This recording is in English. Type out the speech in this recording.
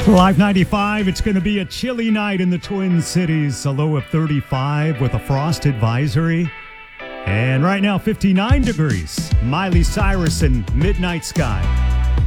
Live 95, it's going to be a chilly night in the Twin Cities, a low of 35 with a frost advisory. And right now, 59 degrees. Miley Cyrus and Midnight Sky.